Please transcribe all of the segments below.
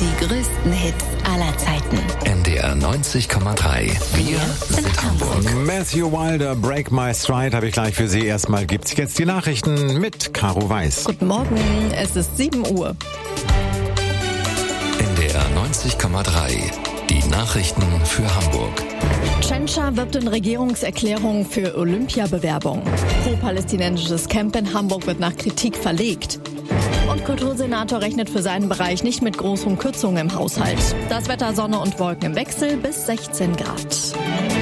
Die größten Hits aller Zeiten. NDR 90,3. Wir sind Hamburg. Matthew Wilder, Break My Stride habe ich gleich für Sie. Erstmal gibt's jetzt die Nachrichten mit Caro Weiß. Guten Morgen, es ist 7 Uhr. NDR 90,3. Die Nachrichten für Hamburg. Tschentscher wirbt in Regierungserklärung für Olympiabewerbung. Pro-palästinensisches Camp in Hamburg wird nach Kritik verlegt. Und Kultursenator rechnet für seinen Bereich nicht mit großen Kürzungen im Haushalt. Das Wetter, Sonne und Wolken im Wechsel bis 16 Grad.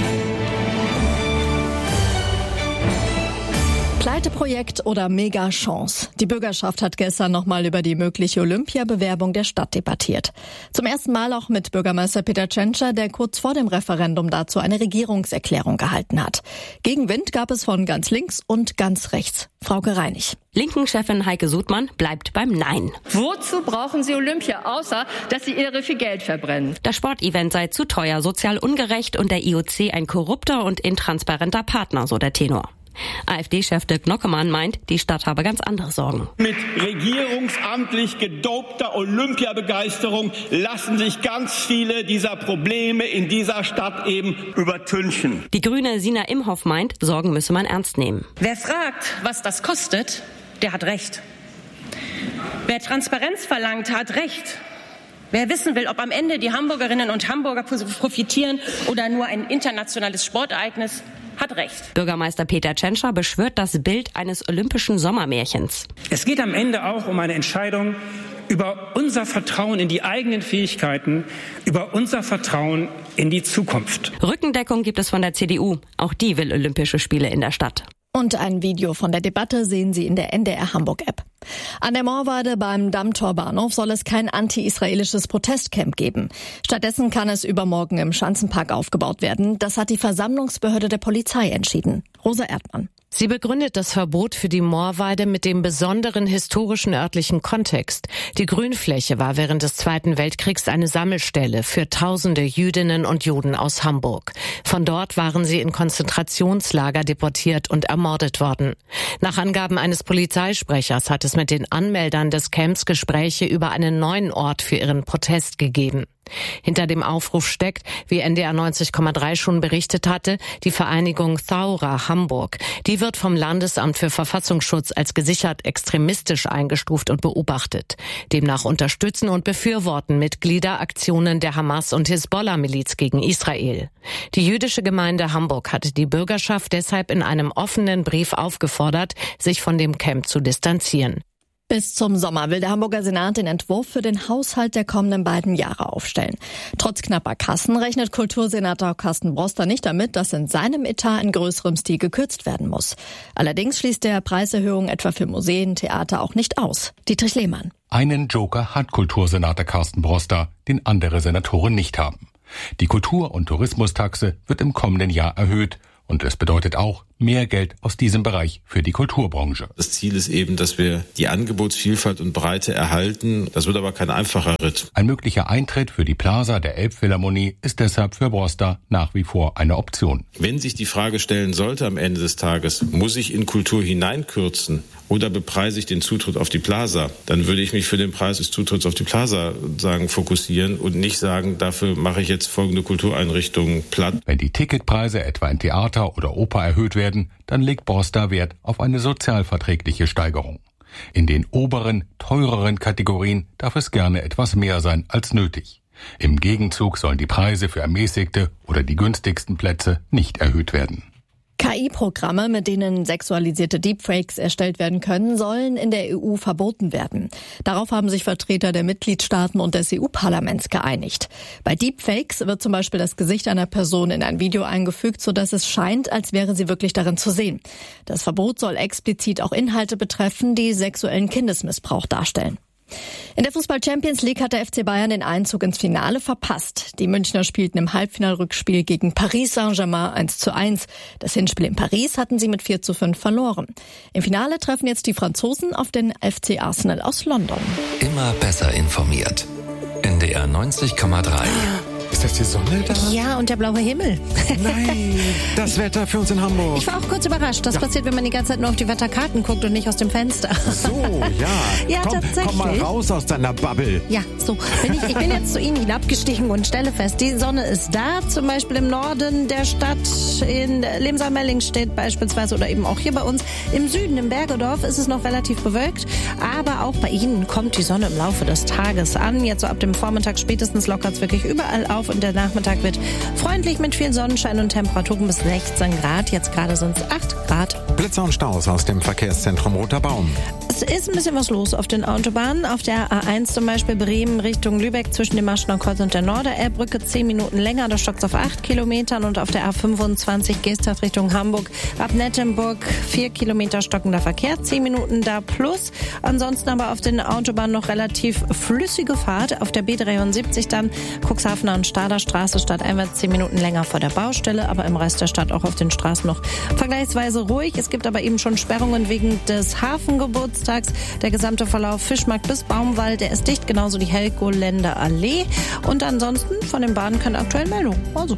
Pleiteprojekt oder Mega-Chance? Die Bürgerschaft hat gestern nochmal über die mögliche Olympiabewerbung der Stadt debattiert. Zum ersten Mal auch mit Bürgermeister Peter Tschentscher, der kurz vor dem Referendum dazu eine Regierungserklärung gehalten hat. Gegenwind gab es von ganz links und ganz rechts. Frauke Reinig. Linken-Chefin Heike Sudmann bleibt beim Nein. Wozu brauchen Sie Olympia, außer dass Sie irre viel Geld verbrennen? Das Sportevent sei zu teuer, sozial ungerecht und der IOC ein korrupter und intransparenter Partner, so der Tenor. AfD-Chef Dirk Nockemann meint, die Stadt habe ganz andere Sorgen. Mit regierungsamtlich gedopter Olympiabegeisterung lassen sich ganz viele dieser Probleme in dieser Stadt eben übertünchen. Die Grüne Sina Imhoff meint, Sorgen müsse man ernst nehmen. Wer fragt, was das kostet, der hat Recht. Wer Transparenz verlangt, hat Recht. Wer wissen will, ob am Ende die Hamburgerinnen und Hamburger profitieren oder nur ein internationales Sportereignis, hat Recht. Bürgermeister Peter Tschentscher beschwört das Bild eines olympischen Sommermärchens. Es geht am Ende auch um eine Entscheidung über unser Vertrauen in die eigenen Fähigkeiten, über unser Vertrauen in die Zukunft. Rückendeckung gibt es von der CDU. Auch die will Olympische Spiele in der Stadt. Und ein Video von der Debatte sehen Sie in der NDR Hamburg-App. An der Moorweide beim Dammtorbahnhof soll es kein anti-israelisches Protestcamp geben. Stattdessen kann es übermorgen im Schanzenpark aufgebaut werden. Das hat die Versammlungsbehörde der Polizei entschieden. Rosa Erdmann. Sie begründet das Verbot für die Moorweide mit dem besonderen historischen örtlichen Kontext. Die Grünfläche war während des Zweiten Weltkriegs eine Sammelstelle für tausende Jüdinnen und Juden aus Hamburg. Von dort waren sie in Konzentrationslager deportiert und ermordet worden. Nach Angaben eines Polizeisprechers hat es mit den Anmeldern des Camps Gespräche über einen neuen Ort für ihren Protest gegeben. Hinter dem Aufruf steckt, wie NDR 90,3 schon berichtet hatte, die Vereinigung Thaura Hamburg. Die wird vom Landesamt für Verfassungsschutz als gesichert extremistisch eingestuft und beobachtet. Demnach unterstützen und befürworten Mitglieder Aktionen der Hamas- und Hisbollah-Miliz gegen Israel. Die jüdische Gemeinde Hamburg hatte die Bürgerschaft deshalb in einem offenen Brief aufgefordert, sich von dem Camp zu distanzieren. Bis zum Sommer will der Hamburger Senat den Entwurf für den Haushalt der kommenden beiden Jahre aufstellen. Trotz knapper Kassen rechnet Kultursenator Carsten Broster nicht damit, dass in seinem Etat in größerem Stil gekürzt werden muss. Allerdings schließt der Preiserhöhung etwa für Museen, Theater auch nicht aus. Dietrich Lehmann. Einen Joker hat Kultursenator Carsten Broster, den andere Senatoren nicht haben. Die Kultur- und Tourismustaxe wird im kommenden Jahr erhöht. Und es bedeutet auch mehr Geld aus diesem Bereich für die Kulturbranche. Das Ziel ist eben, dass wir die Angebotsvielfalt und Breite erhalten. Das wird aber kein einfacher Ritt. Ein möglicher Eintritt für die Plaza der Elbphilharmonie ist deshalb für Broster nach wie vor eine Option. Wenn sich die Frage stellen sollte am Ende des Tages, muss ich in Kultur hineinkürzen oder bepreise ich den Zutritt auf die Plaza, dann würde ich mich für den Preis des Zutritts auf die Plaza fokussieren und nicht sagen, dafür mache ich jetzt folgende Kultureinrichtungen platt. Wenn die Ticketpreise etwa in Theater oder Oper erhöht werden, dann legt Broster Wert auf eine sozialverträgliche Steigerung. In den oberen, teureren Kategorien darf es gerne etwas mehr sein als nötig. Im Gegenzug sollen die Preise für ermäßigte oder die günstigsten Plätze nicht erhöht werden. KI-Programme, mit denen sexualisierte Deepfakes erstellt werden können, sollen in der EU verboten werden. Darauf haben sich Vertreter der Mitgliedstaaten und des EU-Parlaments geeinigt. Bei Deepfakes wird zum Beispiel das Gesicht einer Person in ein Video eingefügt, sodass es scheint, als wäre sie wirklich darin zu sehen. Das Verbot soll explizit auch Inhalte betreffen, die sexuellen Kindesmissbrauch darstellen. In der Fußball-Champions League hat der FC Bayern den Einzug ins Finale verpasst. Die Münchner spielten im Halbfinalrückspiel gegen Paris Saint-Germain 1:1. Das Hinspiel in Paris hatten sie mit 4:5 verloren. Im Finale treffen jetzt die Franzosen auf den FC Arsenal aus London. Immer besser informiert. NDR 90,3. Ist das die Sonne da? Ja, und der blaue Himmel. Nein, das Wetter für uns in Hamburg. Ich war auch kurz überrascht. Das passiert, wenn man die ganze Zeit nur auf die Wetterkarten guckt und nicht aus dem Fenster. So, ja. Ja, tatsächlich. Komm mal raus aus deiner Bubble. Ja, so. Ich bin jetzt zu Ihnen hinabgestiegen und stelle fest, die Sonne ist da. Zum Beispiel im Norden der Stadt, in Lemser-Mellingstedt beispielsweise oder eben auch hier bei uns. Im Süden, im Bergedorf, ist es noch relativ bewölkt. Aber auch bei Ihnen kommt die Sonne im Laufe des Tages an. Jetzt so ab dem Vormittag spätestens lockert es wirklich überall auf und der Nachmittag wird freundlich mit viel Sonnenschein und Temperaturen bis 16 Grad. Jetzt gerade sind es 8 Grad. Blitzer und Staus aus dem Verkehrszentrum Roter Baum. Es ist ein bisschen was los auf den Autobahnen. Auf der A1 zum Beispiel Bremen Richtung Lübeck zwischen dem Maschner Kreuz und der Norderelbbrücke 10 Minuten länger. Da stockt es auf 8 Kilometern. Und auf der A25 Geesthacht Richtung Hamburg ab Nettenburg 4 Kilometer stockender Verkehr. 10 Minuten da plus. Ansonsten aber auf den Autobahnen noch relativ flüssige Fahrt. Auf der B73 dann Cuxhavener und Stader Straße stadteinwärts 10 Minuten länger vor der Baustelle. Aber im Rest der Stadt auch auf den Straßen noch vergleichsweise ruhig. Es gibt aber eben schon Sperrungen wegen des Hafengeburtstags. Der gesamte Verlauf Fischmarkt bis Baumwall, der ist dicht, genauso die Helgoländer Allee. Und ansonsten von den Bahnen keine aktuellen Meldungen. Also.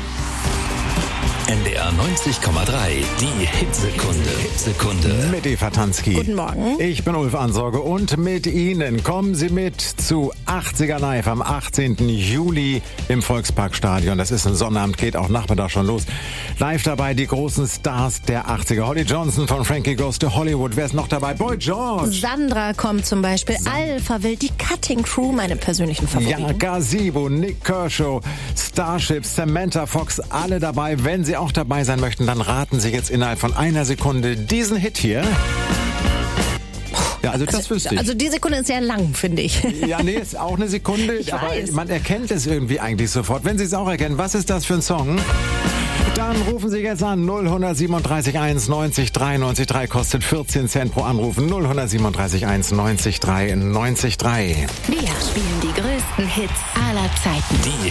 NDR 90,3, die Hitsekunde. Mit Eva Tansky. Guten Morgen. Ich bin Ulf Ansorge und mit Ihnen kommen Sie mit zu 80er Live am 18. Juli im Volksparkstadion. Das ist ein Sonnabend, geht auch Nachmittag schon los. Live dabei die großen Stars der 80er. Holly Johnson von Frankie Goes to Hollywood. Wer ist noch dabei? Boy George. Sandra kommt zum Beispiel. Alpha Wild, die Cutting Crew, meine persönlichen Favoriten. Ja, Gazebo, Nick Kershaw, Starship, Samantha Fox, alle dabei. Wenn Sie auch dabei sein möchten, dann raten Sie jetzt innerhalb von einer Sekunde diesen Hit hier. Ja, also das wüsste ich. Also die Sekunde ist sehr lang, finde ich. Ja, nee, ist auch eine Sekunde, aber man erkennt es irgendwie eigentlich sofort. Wenn Sie es auch erkennen, was ist das für ein Song? Dann rufen Sie jetzt an 0137 1 90 3 90 3, kostet 14 Cent pro Anrufen. 0137 1 90 3 90 3. Wir spielen die größten Hits aller Zeiten. Die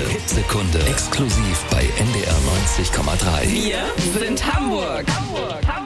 Hitsekunde. Exklusiv bei NDR 90,3. Wir sind Hamburg.